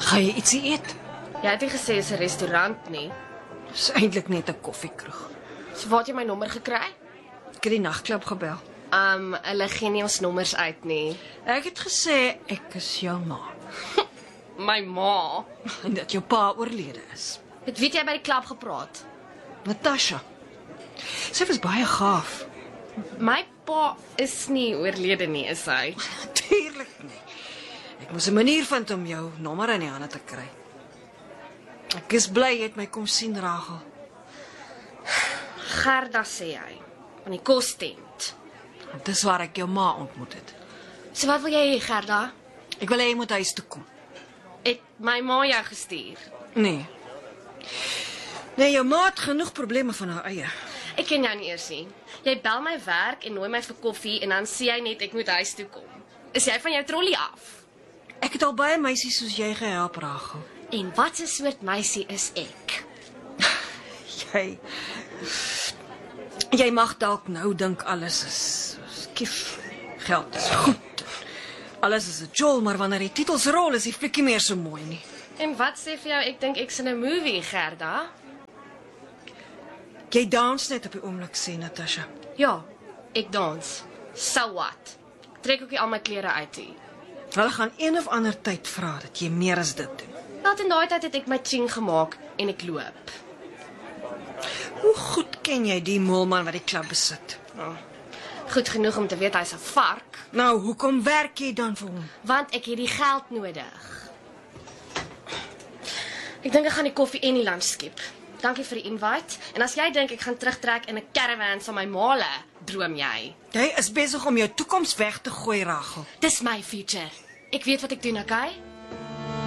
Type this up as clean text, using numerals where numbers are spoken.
Ga jy ietsie eet? Jy het nie gesê is 'n restaurant nie. Dis eintlik net 'n koffiekroeg. So waar het jy my nommer gekry? Ek het die nagklub gebel. Hulle gee nie ons nommers uit nie. Ek het gesê ek is jou ma. My ma. En dat jou pa oorlede is. Het weet jy by die klub gepraat? Natasha. Sy was baie gaaf. My pa is nie oorlede nie, is hy? Tuurlik nie. Ek moes 'n manier vind om jou nommer in die hande te kry. Ek is bly jy het my kom sien, Rachel. Gerda sê hy, van die kostent. Dis waar ek jou ma ontmoet het. So wat wil jy hê, Gerda? Ek wil hê jy moet huis toe kom. Het my ma jou gestuur? Nee. Nee, jou ma het genoeg probleme van haar eie. Ek ken jou nie eers nie. Jy bel my werk en nooi my vir koffie en dan sê jy net ek moet huis toe kom. Is jy van jou trollie af? Ek het al baie meisies soos jy gehelp, Rachel. En wat 'n soort meisie is ek? Jy mag dalk nou dink alles is skief. Geld is goed. Alles is 'n jol, maar wanneer die titels rol is die flikkie meer so mooi nie. En wat sê vir jou ek dink ek's in 'n movie, Gerda? Jy dans net op die oomblik sê, Natasha. Ja, ek dans. So what? Trek ook nie al my klere uit nie. Hulle gaan een of ander tyd vra dat jy meer as dit doen. Wel, in daai tyd het ek my ching gemaak en ek loop. Hoe goed ken jy die molman wat die klub besit? Oh, goed genoeg om te weet hy's 'n vark, Nou, hoekom werk jy dan vir hom? want ek het die geld nodig. Ek dink ek gaan die koffie en die lunch skep. Dankie vir die invite. En as jy dink ek gaan terugtrek in 'n caravan saam my maale, droom jy. Jy is besig om jou toekoms weg te gooi, Rachel. Dis my future. Ek weet wat ek doen, okay?